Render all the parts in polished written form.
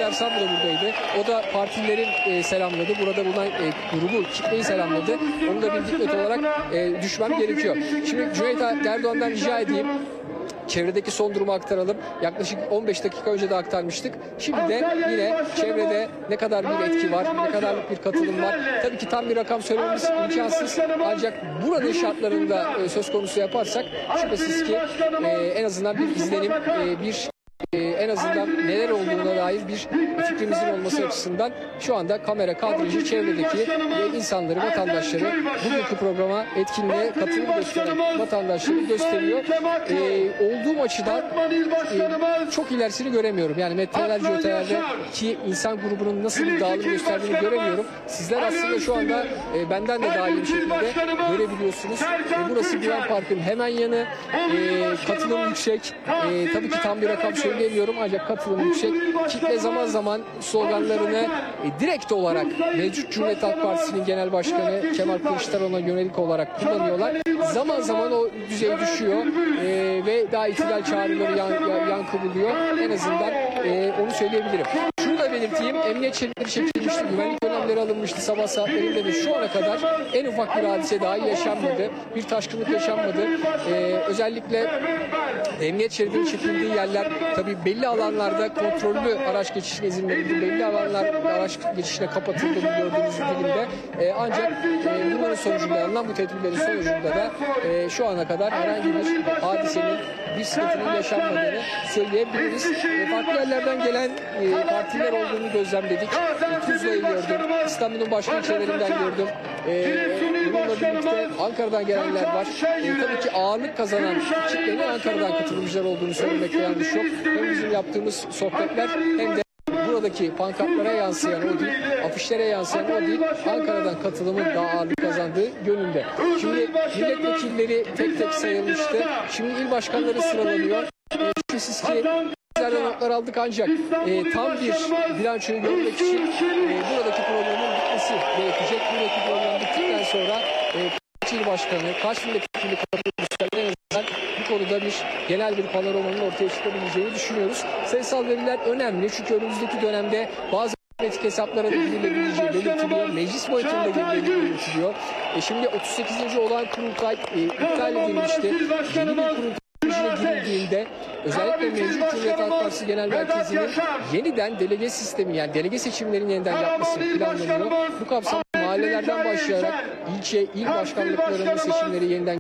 Arslan da buradaydı. O da partilerin selamladı. Burada bulunan grubu, kitleyi selamladı. Onu da bir dikkat olarak düşmem gerekiyor. Şimdi Cüneyt Erdoğan'dan rica edeyim. Çevredeki son durumu aktaralım. Yaklaşık 15 dakika önce de aktarmıştık. Şimdi de yine çevrede ne kadar bir etki var, ne kadarlık bir katılım var. Tabii ki tam bir rakam söylememiz imkansız. Ancak buranın şartlarında söz konusu yaparsak şüphesiz ki en azından bir izlenim, en azından neler olduğuna dair bir fikrimizin olması açısından şu anda kamera kadrajı çevredeki insanları, vatandaşları, bugünkü programa, etkinliğe katılım gösteren vatandaşları gösteriyor. Olduğum açıdan çok ilerisini göremiyorum. Yani metrelerce ötelerdeki insan grubunun nasıl bir dağılım gösterdiğini göremiyorum. Sizler aslında şu anda benden de daha iyi bir şekilde görebiliyorsunuz. Burası Güven Park'ın hemen yanı. Katılım yüksek. Tabii ki tam bir rakam söyleyemiyorum ancak katılım yüksek. Kitle zaman zaman sloganlarını direkt olarak mevcut Cumhuriyet Halk Partisi'nin Genel Başkanı Kemal Kılıçdaroğlu'na yönelik olarak kullanıyorlar. Zaman zaman o düzey düşüyor ve daha iktidar çağrıları yankı buluyor. En azından onu söyleyebilirim. Şunu da belirteyim. Emniyet şeritleri çekilmişti. Güvenlik önlemleri alınmıştı sabah saatlerinde de şu ana kadar en ufak bir hadise dahi yaşanmadı. Bir taşkınlık yaşanmadı. Özellikle emniyet şeridinin çekildiği yerler tabii belli alanlarda kontrollü araç geçişine izin verildi. Belli alanlar araç geçişine kapatıldı gördüğünüz dilimde. Ancak bunların sonucunda, alınan bu tedbirlerin sonucunda da şu ana kadar herhangi bir hadisenin, bir sıkıntının yaşanmadığını söyleyebiliriz. Farklı yerlerden gelen partiler olduğunu gözlemledik. Tuzla'yı gördüm. İstanbul'un başka ilçelerinden gördüm. Bununla birlikte Ankara'dan gelenler var. Tabii ki ağırlık kazanan kitlenin Ankara'dan katılımcılar olduğunu söylemekte yanlış yok. Hem bizim yaptığımız sohbetler hem de buradaki pankartlara yansıyan o değil, afişlere yansıyan o değil, Ankara'dan katılımın daha ağırlık kazandığı yönünde. Şimdi milletvekilleri tek tek sayılmıştı. Şimdi il başkanları sıralanıyor. Şüphesiz ki bizlerden notlar aldık ancak tam bir bilançoyu görmek için buradaki programın bitmesi gerekecek. Buradaki program bittikten sonra kaç il başkanı, kaç milletvekili katılmışlar en azından bu konuda bir genel bir panoramanın ortaya çıkabileceğini düşünüyoruz. Sayısal veriler önemli çünkü önümüzdeki dönemde bazı matematik hesaplara da girilebileceği belirtiliyor. Meclis boyutunda girilebileceği belirtiliyor. Şimdi 38. olan kurultay iptal edilmişti. Yeni bir kurultay girildiğinde özellikle mevcut Cumhuriyet Halk Partisi Genel Merkezi'nin yeniden delege sistemi, yani delege seçimlerini yeniden yapması planlanıyor. Bu kapsamda mahallelerden başlayarak ilçe, il başkanlıklarının seçimleri yeniden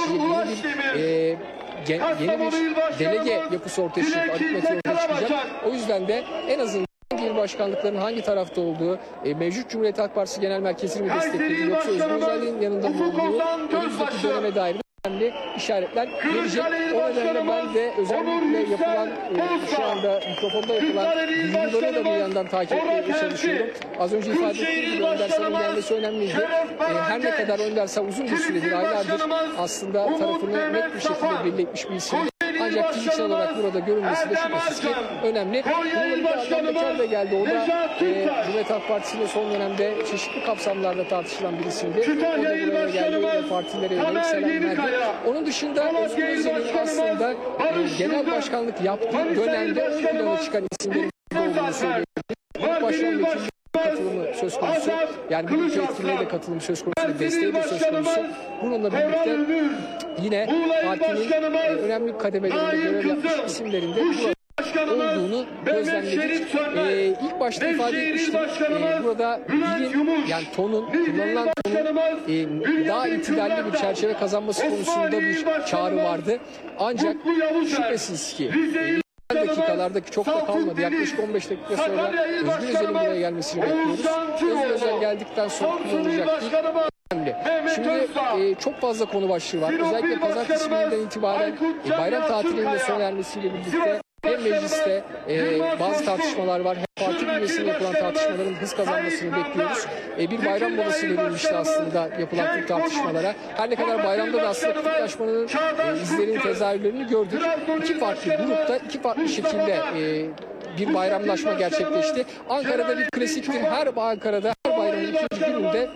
yeni bir delege yapısı ortaya çıkacak, aritmetiği ortaya çıkacak. O yüzden de en azından hangi il başkanlıklarının hangi tarafta olduğu, mevcut Cumhuriyet Halk Partisi Genel Merkezi'ni mi desteklediği yoksa Özgür Özel'in yanında mı olduğu önümüzdeki döneme dair önemli işaretler verecek. O nedenle ben de özellikle yapılan şu anda mikrofonda yapılan duyuruları da bir yandan takip etmeye çalışıyorum. Az önce ifade ettiğim gibi Önder Sav'ın gelmesi önemliydi. Her ne kadar Önder Sav uzun bir süredir, aylardır aslında tarafını net bir şekilde belli etmiş bir isim. Ancak fiziksel olarak burada görünmesi de şüphesiz ki önemli. Bununla bir Adnan Bekar da geldi. O da Cumhuriyet Halk Partisi'yle son dönemde çeşitli kapsamlarda tartışılan bir isimdi. O da buraya geldi ve partilere yönelik selam verdi. Onun dışında Özgür Özel'in aslında genel başkanlık yaptığı dönemde ön plana çıkan isimlerin olduğunu söyleyebiliriz. Başkan vekilliği katılımı söz konusu. Yani bu ülke etkinliğe de katılım söz konusu, desteği de söz konusu. Bununla birlikte yine partinin önemli kademelerinde görev yapmış isimlerinde olduğunu gözlemledik. İlk başta ifade etmiştim. Burada dilin, yani tonun, kullanılan tonun daha itidalli bir çerçeve kazanması konusunda bir çağrı vardı. Ancak şüphesiz ki dakikalardaki çok da kalmadı. Yaklaşık 15 dakika sonra Özgür Özel'in buraya gelmesini bekliyoruz. Özgür Özel geldikten sonra kullanılacak ilk önemli. Şimdi çok fazla konu başlığı var. Özellikle pazartesi gününden itibaren bayram tatilinin sona ermesiyle birlikte hem mecliste bazı tartışmalar var, hem parti bünyesinde yapılan tartışmaların hız kazanmasını bekliyoruz. Bir bayram molası verilmişti aslında yapılan bu tartışmalara. Her ne kadar bayramda da aslında kutuplaşmanın izlerini, tezahürlerini gördük. İki farklı grupta, iki farklı şekilde bir bayramlaşma gerçekleşti. Ankara'da bir klasiktir. Her bayramın ikinci gününde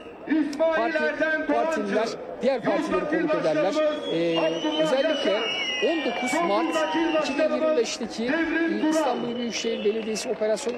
partililer diğer partileri konuk ederler. Özellikle 19 Mart 2025'teki İstanbul Büyükşehir Belediyesi operasyon